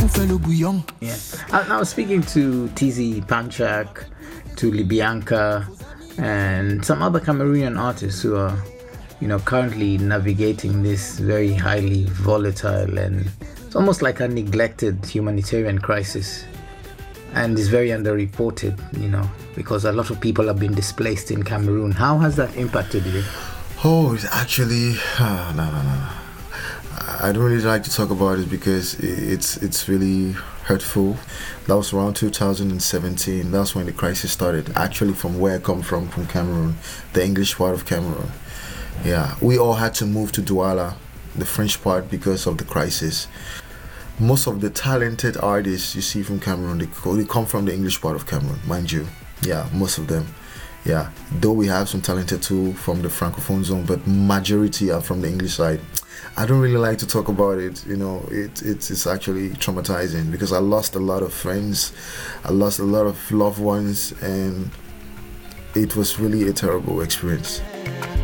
fait le bouillon. Yeah. Now speaking to TZ Panchak, to Libyanka, and some other Cameroonian artists who are, currently navigating this very highly volatile and it's almost like a neglected humanitarian crisis, and is very underreported, because a lot of people have been displaced in Cameroon. How has that impacted you? Oh, it's actually no. I don't really like to talk about it because it's really hurtful. That was around 2017. That's when the crisis started. Actually, from where I come from Cameroon, the English part of Cameroon. Yeah, we all had to move to Douala, the French part, because of the crisis. Most of the talented artists you see from Cameroon, they come from the English part of Cameroon, mind you. Yeah, most of them. Yeah, though we have some talented too from the Francophone zone, but majority are from the English side. I don't really like to talk about it. It's actually traumatizing because I lost a lot of friends, I lost a lot of loved ones, and it was really a terrible experience.